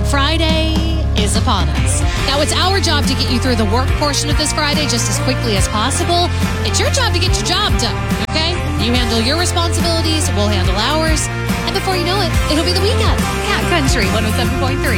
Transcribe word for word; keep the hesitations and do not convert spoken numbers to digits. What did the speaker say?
Friday is upon us. Now, it's our job to get you through the work portion of this Friday just as quickly as possible. It's your job to get your job done, okay? You handle your responsibilities, we'll handle ours. And before you know it, it'll be the weekend. Cat Country one oh seven point three.